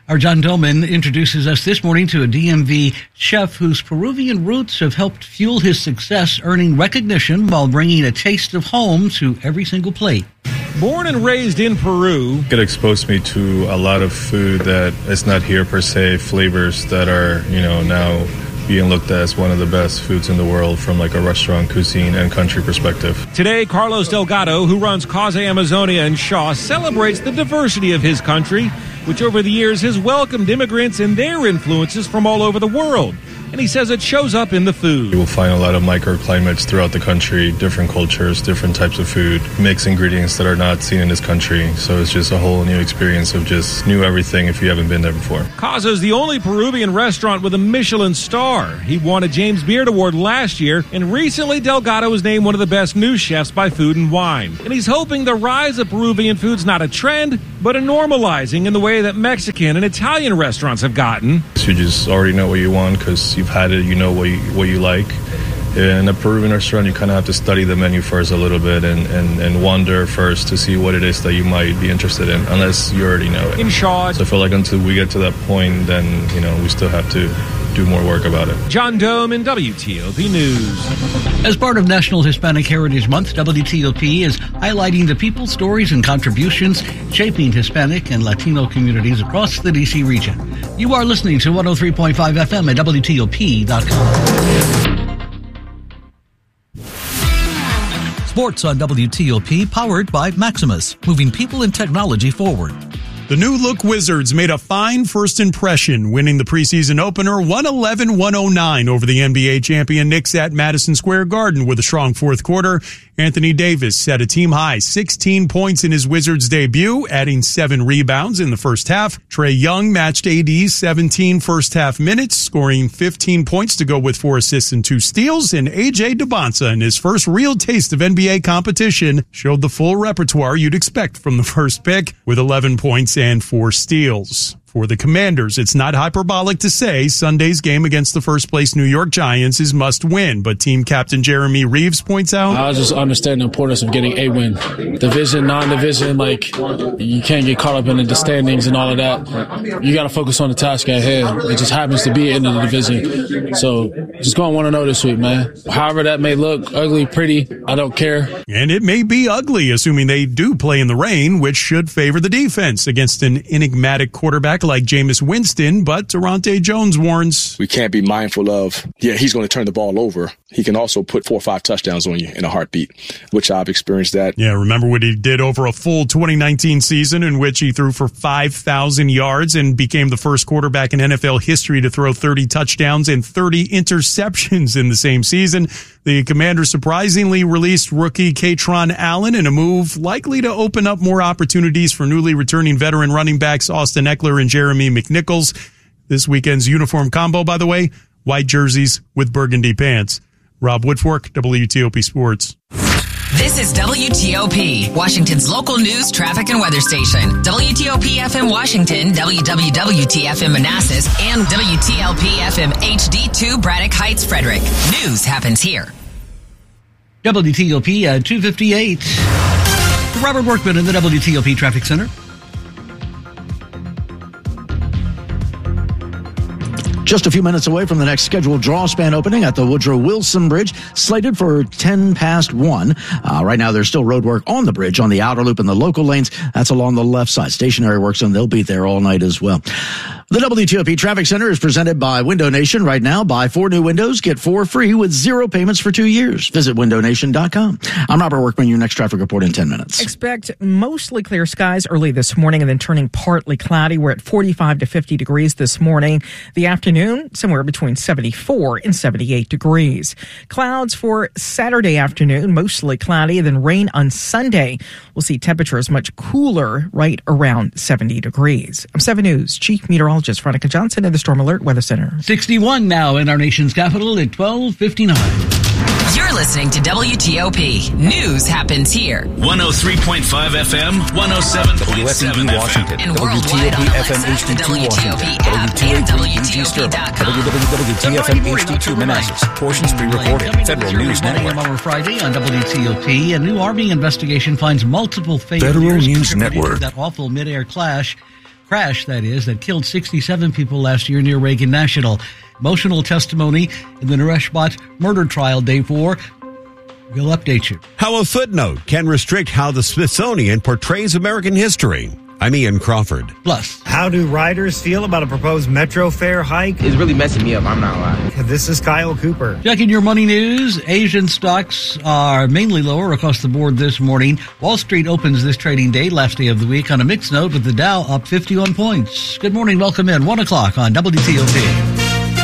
Our John Doman introduces us this morning to a DMV chef whose Peruvian roots have helped fuel his success, earning recognition while bringing a taste of home to every single plate. Born and raised in Peru, It exposed me to a lot of food that is not here per se, flavors that are, now being looked at as one of the best foods in the world from like a restaurant, cuisine, and country perspective. today Carlos Delgado, who runs Cause Amazonia in Shaw, celebrates the diversity of his country, which over the years has welcomed immigrants and their influences from all over the world. And he says it shows up in the food. You will find a lot of microclimates throughout the country, different cultures, different types of food, mixed ingredients that are not seen in this country. So it's just a whole new experience of just new everything if you haven't been there before. Casa is the only Peruvian restaurant with a Michelin star. He won a James Beard Award last year, and recently Delgado was named one of the best new chefs by Food and Wine. And he's hoping the rise of Peruvian food's not a trend, but a normalizing in the way that Mexican and Italian restaurants have gotten. You just already know what you want because you've had it, you know what you like. In a Peruvian restaurant, you kind of have to study the menu first a little bit and wonder first to see what it is that you might be interested in, unless you already know it. In Shaw. So I feel like until we get to that point, then, we still have to do more work about it. John Dome, WTOP News. As part of National Hispanic Heritage Month, WTOP is highlighting the people, stories, and contributions shaping Hispanic and Latino communities across the D.C. region. You are listening to 103.5 FM at WTOP.com. Sports on WTOP, powered by Maximus, moving people and technology forward. The new-look Wizards made a fine first impression, winning the preseason opener 111-109 over the NBA champion Knicks at Madison Square Garden with a strong fourth quarter. Anthony Davis set a team-high 16 points in his Wizards debut, adding 7 rebounds in the first half. Trae Young matched AD's 17 first-half minutes, scoring 15 points to go with 4 assists and 2 steals. And A.J. Dubonsa, in his first real taste of NBA competition, showed the full repertoire you'd expect from the first pick, with 11 points and 4 steals. For the Commanders, it's not hyperbolic to say Sunday's game against the first-place New York Giants is must-win, but team captain Jeremy Reeves points out, I just understand the importance of getting a win. Division, non-division, you can't get caught up in the standings and all of that. You got to focus on the task at hand. It just happens to be in the division. So just going 1-0 this week, man. However that may look, ugly, pretty, I don't care. And it may be ugly, assuming they do play in the rain, which should favor the defense against an enigmatic quarterback like Jameis Winston, but Durante Jones warns, we can't be mindful of, he's going to turn the ball over. He can also put 4 or 5 touchdowns on you in a heartbeat, which I've experienced that. Yeah, remember what he did over a full 2019 season in which he threw for 5,000 yards and became the first quarterback in NFL history to throw 30 touchdowns and 30 interceptions in the same season. The Commanders surprisingly released rookie Katron Allen in a move likely to open up more opportunities for newly returning veteran running backs Austin Eckler and Jeremy McNichols. This weekend's uniform combo, by the way, white jerseys with burgundy pants. Rob Woodfork, WTOP Sports. This is WTOP, Washington's local news, traffic, and weather station. WTOP FM Washington, WWWT-FM Manassas, and WTLP-FM HD2 Braddock Heights, Frederick. News happens here. WTOP at 2:58. Robert Workman in the WTOP Traffic Center. Just a few minutes away from the next scheduled draw span opening at the Woodrow Wilson Bridge, slated for 10 past 1. Right now, there's still road work on the bridge on the outer loop and the local lanes. That's along the left side. Stationary work zone, they'll be there all night as well. The WTOP Traffic Center is presented by Window Nation. Right now, buy 4 new windows, get 4 free with 0 payments for 2 years. Visit windownation.com. I'm Robert Workman, your next traffic report in 10 minutes. Expect mostly clear skies early this morning and then turning partly cloudy. We're at 45 to 50 degrees this morning. The afternoon, somewhere between 74 and 78 degrees. Clouds for Saturday afternoon, mostly cloudy, then rain on Sunday. We'll see temperatures much cooler, right around 70 degrees. I'm 7 News Chief Meteorologist Veronica Johnson in the Storm Alert Weather Center. 61 now in our nation's capital at 12:59. You're listening to WTOP. News happens here. 103.5 FM, 107.7 Washington, and worldwide on WTOP-FM HD2 Washington, WTOP WTFM HD2 Manassas, portions pre-recorded, Federal News Network. Hour Friday on WTOP. A new Army investigation finds multiple failures. Federal News Network. That awful mid-air clash crash, that killed 67 people last year near Reagan National. Emotional testimony in the Naresh Bhatt murder trial, day 4. We'll update you. How a footnote can restrict how the Smithsonian portrays American history. I'm Ian Crawford. Plus, how do riders feel about a proposed Metro fare hike? It's really messing me up, I'm not lying. This is Kyle Cooper. Checking your money news. Asian stocks are mainly lower across the board this morning. Wall Street opens this trading day, last day of the week, on a mixed note, with the Dow up 51 points. Good morning. Welcome in. 1 o'clock on WTOP.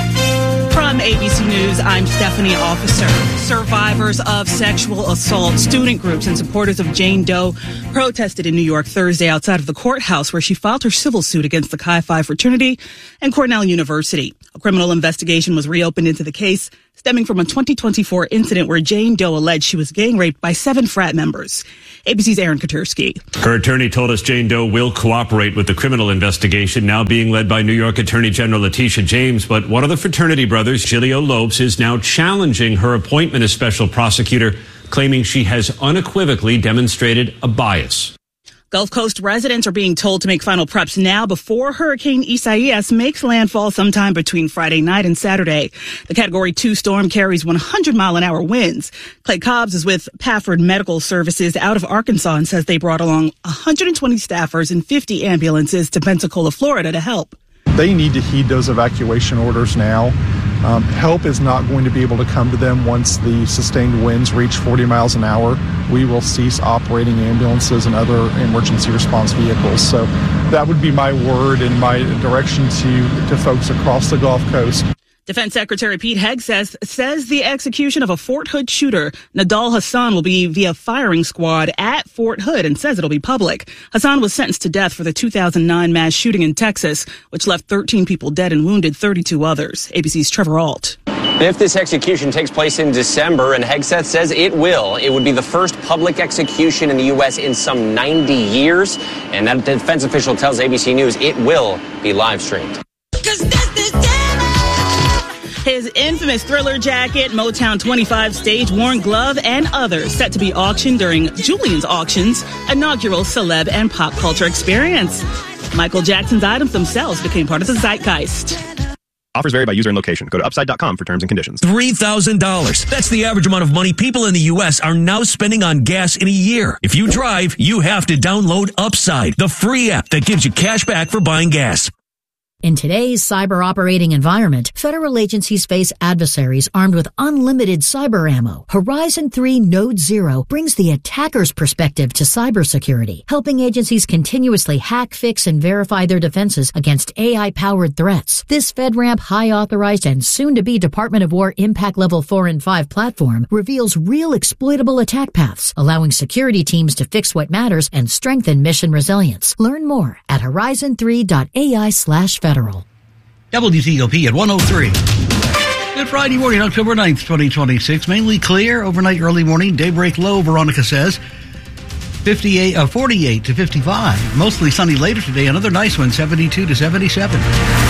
From ABC News, I'm Stephanie Officer. Survivors of sexual assault, student groups, and supporters of Jane Doe protested in New York Thursday outside of the courthouse where she filed her civil suit against the Chi Phi fraternity and Cornell University. A criminal investigation was reopened into the case, stemming from a 2024 incident where Jane Doe alleged she was gang raped by 7 frat members. ABC's Aaron Katursky. Her attorney told us Jane Doe will cooperate with the criminal investigation now being led by New York Attorney General Letitia James. But one of the fraternity brothers, Giglio Lopes, is now challenging her appointment as special prosecutor, claiming she has unequivocally demonstrated a bias. Gulf Coast residents are being told to make final preps now before Hurricane Isaias makes landfall sometime between Friday night and Saturday. The Category 2 storm carries 100-mile-an-hour winds. Clay Cobbs is with Pafford Medical Services out of Arkansas and says they brought along 120 staffers and 50 ambulances to Pensacola, Florida to help. They need to heed those evacuation orders now. Help is not going to be able to come to them once the sustained winds reach 40 miles an hour. We will cease operating ambulances and other emergency response vehicles. So that would be my word and my direction to folks across the Gulf Coast. Defense Secretary Pete Hegseth says the execution of a Fort Hood shooter, Nadal Hassan, will be via firing squad at Fort Hood and says it'll be public. Hassan was sentenced to death for the 2009 mass shooting in Texas, which left 13 people dead and wounded 32 others. ABC's Trevor Ault. If this execution takes place in December, and Hegseth says it will, it would be the first public execution in the U.S. in some 90 years. And that defense official tells ABC News it will be live streamed. His infamous Thriller jacket, Motown 25 stage-worn glove, and others set to be auctioned during Julian's Auctions inaugural celeb and pop culture experience. Michael Jackson's items themselves became part of the zeitgeist. Offers vary by user and location. Go to upside.com for terms and conditions. $3,000. That's the average amount of money people in the U.S. are now spending on gas in a year. If you drive, you have to download Upside, the free app that gives you cash back for buying gas. In today's cyber operating environment, federal agencies face adversaries armed with unlimited cyber ammo. Horizon 3 Node 0 brings the attacker's perspective to cybersecurity, helping agencies continuously hack, fix, and verify their defenses against AI-powered threats. This FedRAMP high-authorized and soon-to-be Department of War Impact Level 4 and 5 platform reveals real exploitable attack paths, allowing security teams to fix what matters and strengthen mission resilience. Learn more at horizon3.ai/federal. WTOP at 103. Good Friday morning, October 9th, 2026. Mainly clear overnight, early morning. Daybreak low, Veronica says. 48 to 55. Mostly sunny later today. Another nice one, 72 to 77.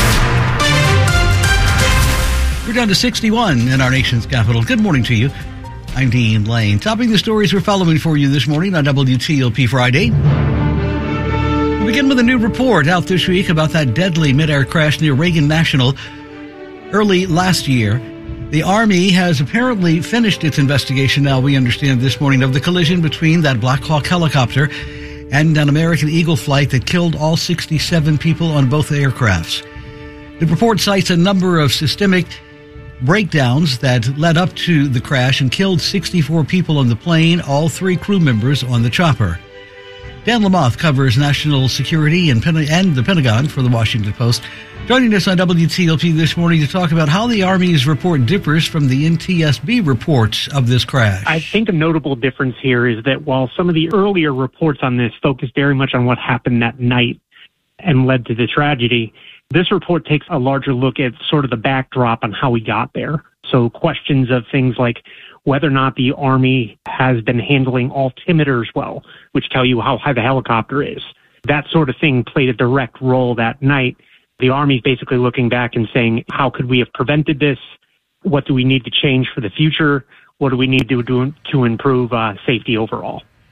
We're down to 61 in our nation's capital. Good morning to you. I'm Dean Lane. Topping the stories we're following for you this morning on WTOP Friday. We begin with a new report out this week about that deadly mid-air crash near Reagan National early last year. The Army has apparently finished its investigation now, we understand this morning, of the collision between that Black Hawk helicopter and an American Eagle flight that killed all 67 people on both aircrafts. The report cites a number of systemic breakdowns that led up to the crash and killed 64 people on the plane, all 3 crew members on the chopper. Dan Lamothe covers national security and the Pentagon for the Washington Post. Joining us on WTOP this morning to talk about how the Army's report differs from the NTSB reports of this crash. I think a notable difference here is that while some of the earlier reports on this focused very much on what happened that night and led to the tragedy, this report takes a larger look at sort of the backdrop on how we got there. So questions of things like whether or not the Army has been handling altimeters well, which tell you how high the helicopter is. That sort of thing played a direct role that night. The Army's basically looking back and saying, how could we have prevented this? What do we need to change for the future? What do we need to do to improve safety overall?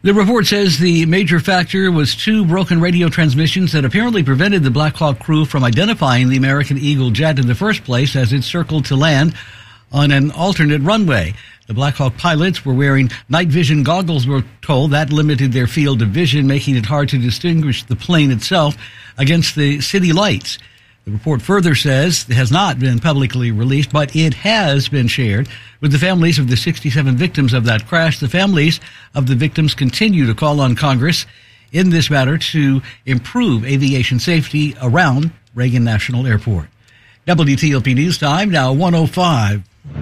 The report says the major factor was 2 broken radio transmissions that apparently prevented the Black Hawk crew from identifying the American Eagle jet in the first place as it circled to land on an alternate runway. The Black Hawk pilots were wearing night vision goggles, we're told. That limited their field of vision, making it hard to distinguish the plane itself against the city lights. The report further says it has not been publicly released, but it has been shared with the families of the 67 victims of that crash. The families of the victims continue to call on Congress in this matter to improve aviation safety around Reagan National Airport. WTOP News Time, now 1:05.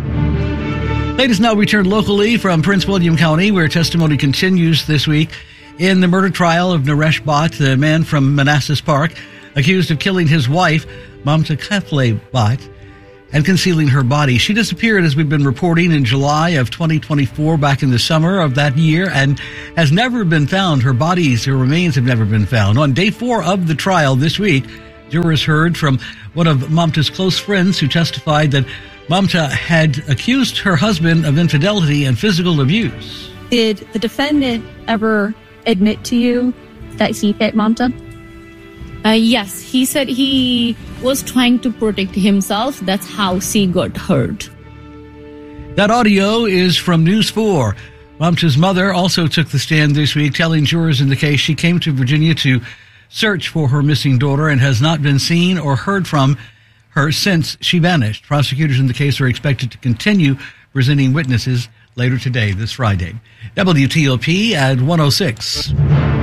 Latest now returned locally from Prince William County, where testimony continues this week in the murder trial of Naresh Bhatt, the man from Manassas Park, accused of killing his wife, Mamta Kafle Bhatt, and concealing her body. She disappeared, as we've been reporting, in July of 2024, back in the summer of that year, and has never been found. Her remains have never been found. On day 4 of the trial this week, jurors heard from one of Mamta's close friends who testified that Mamta had accused her husband of infidelity and physical abuse. Did the defendant ever admit to you that he hit Mamta? Yes, he said he was trying to protect himself. That's how she got hurt. That audio is from News 4. Mamta's mother also took the stand this week, telling jurors in the case she came to Virginia to search for her missing daughter and has not been seen or heard from her since she vanished. Prosecutors in the case are expected to continue presenting witnesses later today, this Friday. WTOP at 1:06.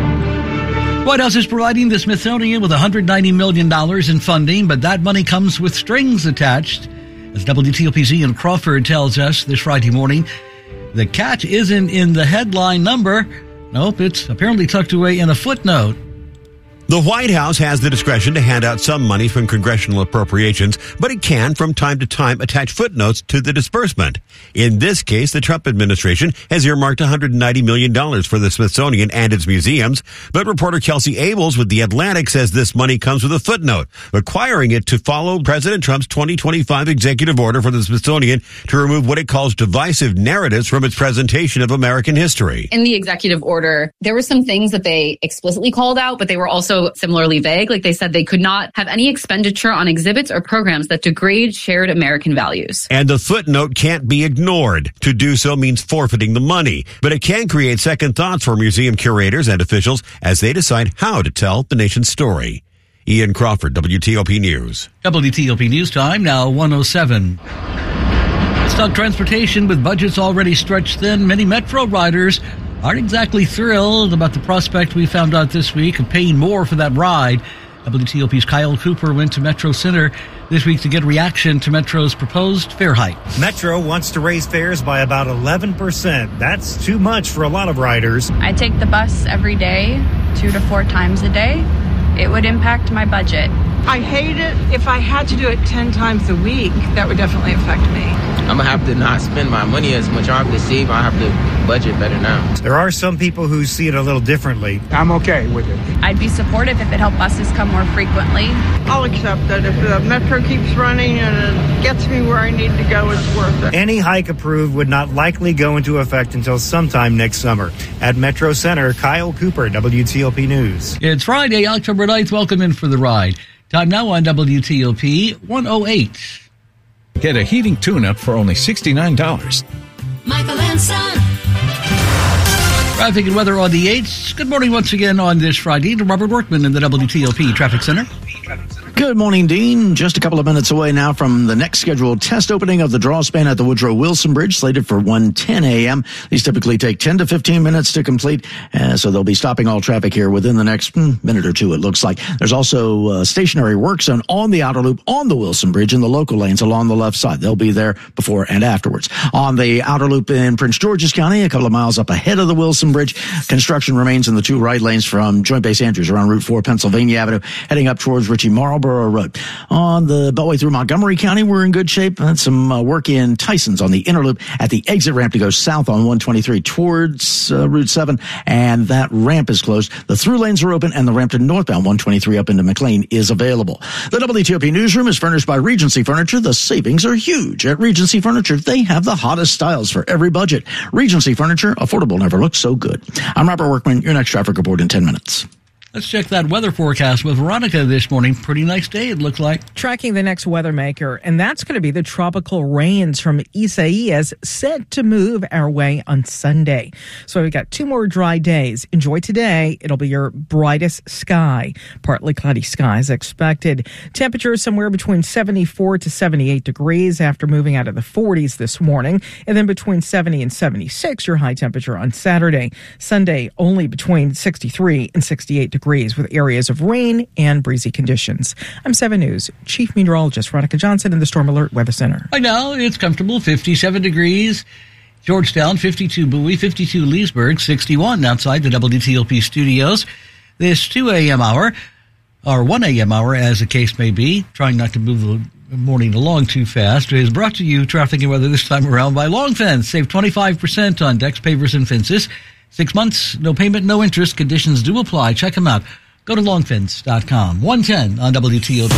White House is providing the Smithsonian with $190 million in funding, but that money comes with strings attached. As WTOP's Ian Crawford tells us this Friday morning, the catch isn't in the headline number. Nope, it's apparently tucked away in a footnote. The White House has the discretion to hand out some money from congressional appropriations, but it can, from time to time, attach footnotes to the disbursement. In this case, the Trump administration has earmarked $190 million for the Smithsonian and its museums, but reporter Kelsey Abels with The Atlantic says this money comes with a footnote, requiring it to follow President Trump's 2025 executive order for the Smithsonian to remove what it calls divisive narratives from its presentation of American history. In the executive order, there were some things that they explicitly called out, but they were also similarly vague. Like they said they could not have any expenditure on exhibits or programs that degrade shared American values. And the footnote can't be ignored. To do so means forfeiting the money, but it can create second thoughts for museum curators and officials as they decide how to tell the nation's story. Ian Crawford, WTOP News. WTOP News Time, now 1:07. Stuck transportation with budgets already stretched thin. Many Metro riders aren't exactly thrilled about the prospect we found out this week of paying more for that ride. WTOP's Kyle Cooper went to Metro Center this week to get reaction to Metro's proposed fare hike. Metro wants to raise fares by about 11%. That's too much for a lot of riders. I take the bus every day, 2 to 4 times a day. It would impact my budget. I hate it. If I had to do it 10 times a week, that would definitely affect me. I'm going to have to not spend my money as much. I have to save. I have to budget better now. There are some people who see it a little differently. I'm okay with it. I'd be supportive if it helped buses come more frequently. I'll accept that. If the Metro keeps running and it gets me where I need to go, it's worth it. Any hike approved would not likely go into effect until sometime next summer. At Metro Center, Kyle Cooper, WTOP News. It's Friday, October 9th. Welcome in for the ride. Time now on WTOP 108. Get a heating tune-up for only $69. Michael and Son. Traffic and weather on the 8th. Good morning once again on this Friday to Robert Workman in the WTOP Traffic Center. Good morning, Dean. Just a couple of minutes away now from the next scheduled test opening of the draw span at the Woodrow Wilson Bridge, slated for 1:10 a.m. These typically take 10 to 15 minutes to complete, so they'll be stopping all traffic here within the next minute or two, it looks like. There's also a stationary work zone on the outer loop on the Wilson Bridge in the local lanes along the left side. They'll be there before and afterwards. On the outer loop in Prince George's County, a couple of miles up ahead of the Wilson Bridge, construction remains in the 2 right lanes from Joint Base Andrews around Route 4 Pennsylvania Avenue, heading up towards Ritchie Marlboro Hillsborough Road. On the Beltway through Montgomery County, we're in good shape. That's some work in Tyson's on the inner loop at the exit ramp to go south on 123 towards Route 7, and that ramp is closed. The through lanes are open, and the ramp to northbound 123 up into McLean is available. The WTOP Newsroom is furnished by Regency Furniture. The savings are huge at Regency Furniture. They have the hottest styles for every budget. Regency Furniture, affordable never looked so good. I'm Robert Workman. Your next traffic report in 10 minutes. Let's check that weather forecast with Veronica this morning. Pretty nice day, it looks like. Tracking the next weather maker, and that's going to be the tropical rains from Isaias set to move our way on Sunday. So we've got 2 more dry days. Enjoy today. It'll be your brightest sky. Partly cloudy skies expected. Temperatures somewhere between 74 to 78 degrees after moving out of the 40s this morning. And then between 70 and 76, your high temperature on Saturday. Sunday, only between 63 and 68 degrees with areas of rain and breezy conditions. I'm 7 News Chief Meteorologist Veronica Johnson in the Storm Alert Weather Center. Right now, it's comfortable, 57 degrees. Georgetown, 52 Bowie, 52 Leesburg, 61 outside the WTOP studios. This 2 a.m. hour, or 1 a.m. hour as the case may be, trying not to move the morning along too fast, is brought to you, traffic and weather this time around, by Long Fence. Save 25% on decks, pavers, and fences. 6 months, no payment, no interest. Conditions do apply. Check them out. Go to longfence.com. 110 on WTOP.